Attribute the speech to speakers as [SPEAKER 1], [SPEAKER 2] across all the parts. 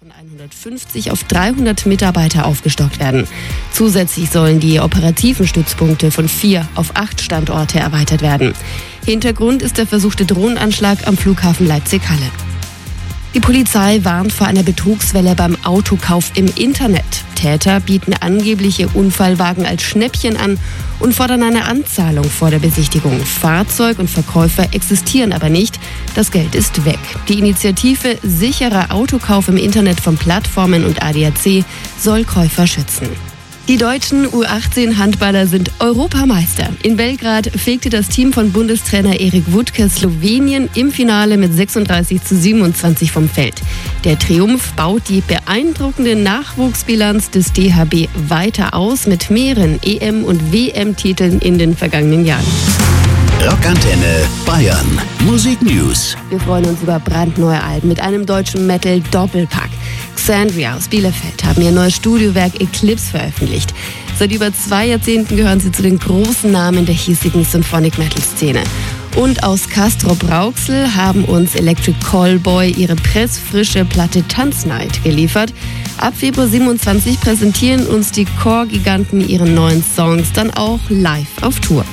[SPEAKER 1] von 150 auf 300 Mitarbeiter aufgestockt werden. Zusätzlich sollen die operativen Stützpunkte von 4 auf 8 Standorte erweitert werden. Hintergrund ist der versuchte Drohnenanschlag am Flughafen Leipzig-Halle. Die Polizei warnt vor einer Betrugswelle beim Autokauf im Internet. Täter bieten angebliche Unfallwagen als Schnäppchen an und fordern eine Anzahlung vor der Besichtigung. Fahrzeug und Verkäufer existieren aber nicht. Das Geld ist weg. Die Initiative Sicherer Autokauf im Internet von Plattformen und ADAC soll Käufer schützen. Die deutschen U18-Handballer sind Europameister. In Belgrad fegte das Team von Bundestrainer Erik Wuttke Slowenien im Finale mit 36:27 vom Feld. Der Triumph baut die beeindruckende Nachwuchsbilanz des DHB weiter aus mit mehreren EM- und WM-Titeln in den vergangenen Jahren.
[SPEAKER 2] Rockantenne Bayern. Musik News.
[SPEAKER 1] Wir freuen uns über brandneue Alben mit einem deutschen Metal-Doppelpack. Xandria aus Bielefeld haben ihr neues Studiowerk Eclipse veröffentlicht. Seit über 2 Jahrzehnten gehören sie zu den großen Namen der hiesigen Symphonic-Metal-Szene. Und aus Castrop-Rauxel haben uns Electric Callboy ihre pressfrische Platte Tanznight geliefert. Ab Februar 27 präsentieren uns die Core-Giganten ihren neuen Songs dann auch live auf Tour.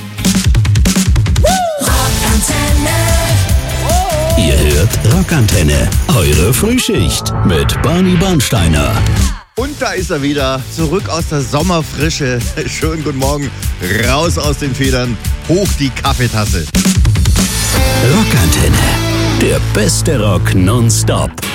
[SPEAKER 2] Ihr hört Rockantenne, eure Frühschicht mit Barney Bernsteiner.
[SPEAKER 3] Und da ist er wieder, zurück aus der Sommerfrische. Schönen guten Morgen, raus aus den Federn, hoch die Kaffeetasse.
[SPEAKER 2] Rockantenne, der beste Rock nonstop.